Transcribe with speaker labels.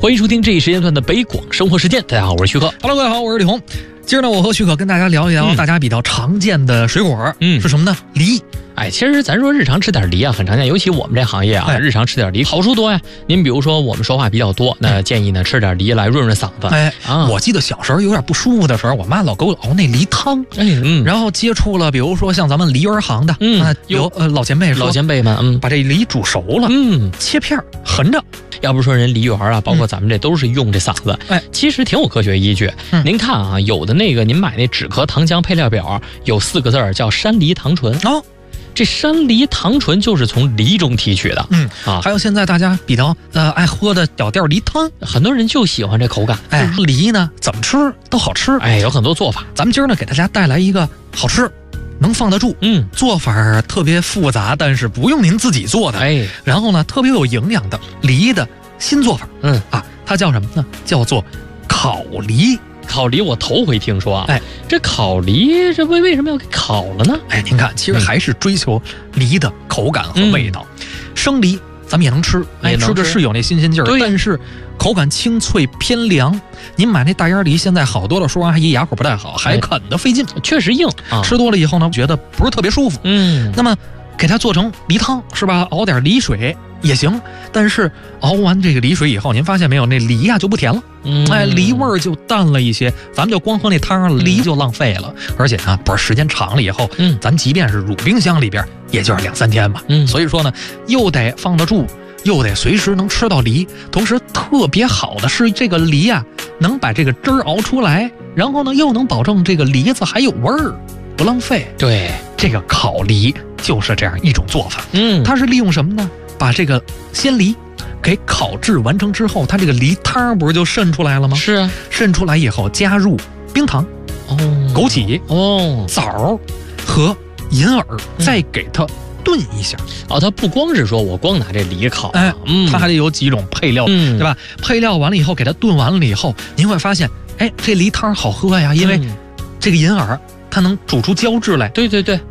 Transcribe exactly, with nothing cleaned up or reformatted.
Speaker 1: 欢迎收听这一时间段的北广生活实践。大家好，我是徐克。
Speaker 2: Hello， 各位好，我是李红。今儿呢，我和徐可跟大家聊一聊大家比较常见的水果，嗯，是什么呢？梨。
Speaker 1: 哎，其实咱说日常吃点梨啊，很常见，尤其我们这行业啊，
Speaker 2: 哎、
Speaker 1: 日常吃点梨好处多呀。您比如说我们说话比较多，那建议呢吃点梨来润润嗓子。
Speaker 2: 哎，
Speaker 1: 啊，
Speaker 2: 我记得小时候有点不舒服的时候，我妈老给我熬那梨汤。
Speaker 1: 哎，嗯，
Speaker 2: 然后接触了，比如说像咱们梨园行的，
Speaker 1: 嗯，
Speaker 2: 啊、有呃老前辈说，
Speaker 1: 老前辈们，嗯，
Speaker 2: 把这梨煮熟了，
Speaker 1: 嗯，
Speaker 2: 切片横着。
Speaker 1: 要不说人梨园啊，包括咱们这都是用这嗓子，
Speaker 2: 哎、嗯，
Speaker 1: 其实挺有科学依据。嗯、您看啊，有的那个您买那止咳糖浆配料表有四个字儿叫山梨糖醇
Speaker 2: 哦。
Speaker 1: 这山梨糖醇就是从梨中提取的，
Speaker 2: 嗯啊，还有现在大家比较呃爱喝的小吊梨汤，
Speaker 1: 很多人就喜欢这口感。
Speaker 2: 哎，梨呢怎么吃都好吃，
Speaker 1: 哎，有很多做法。
Speaker 2: 咱们今儿呢给大家带来一个好吃，能放得住，
Speaker 1: 嗯，
Speaker 2: 做法特别复杂，但是不用您自己做的，
Speaker 1: 哎，
Speaker 2: 然后呢特别有营养的梨的新做法，
Speaker 1: 嗯
Speaker 2: 啊，它叫什么呢？叫做烤梨。
Speaker 1: 烤梨我头回听说啊，
Speaker 2: 哎，
Speaker 1: 这烤梨这为为什么要给烤了呢？
Speaker 2: 哎，您看，其实还是追求梨的口感和味道。嗯、生梨咱们也能吃，哎，吃着是有那新鲜劲儿，但是口感清脆偏凉。您买那大烟梨，现在好多的说阿姨牙口不太好，还啃得费劲，
Speaker 1: 哎、确实硬、啊，
Speaker 2: 吃多了以后呢，觉得不是特别舒服。
Speaker 1: 嗯，
Speaker 2: 那么给它做成梨汤是吧？熬点梨水也行，但是熬完这个梨水以后，您发现没有，那梨呀、啊、就不甜了。
Speaker 1: 嗯，
Speaker 2: 哎，梨味儿就淡了一些，咱们就光喝那汤，梨就浪费了。嗯、而且啊，不是时间长了以后，嗯，咱即便是乳冰箱里边，也就是两三天吧。
Speaker 1: 嗯，
Speaker 2: 所以说呢，又得放得住，又得随时能吃到梨。同时特别好的是，这个梨啊，能把这个汁儿熬出来，然后呢，又能保证这个梨子还有味儿，不浪费。
Speaker 1: 对，
Speaker 2: 这个烤梨就是这样一种做法。
Speaker 1: 嗯，
Speaker 2: 它是利用什么呢？把这个鲜梨给烤制完成之后，它这个梨汤不是就渗出来了吗？
Speaker 1: 是啊，
Speaker 2: 渗出来以后加入冰糖、
Speaker 1: 哦、
Speaker 2: 枸杞、
Speaker 1: 哦、
Speaker 2: 枣和银耳，嗯、再给它炖一下。
Speaker 1: 哦，它不光是说我光拿这梨烤，
Speaker 2: 哎，
Speaker 1: 嗯，
Speaker 2: 它还得有几种配料，
Speaker 1: 嗯，
Speaker 2: 对吧？配料完了以后，给它炖完了以后，您会发现，哎，这梨汤好喝呀，因为这个银耳它能煮出胶质来。
Speaker 1: 对对对。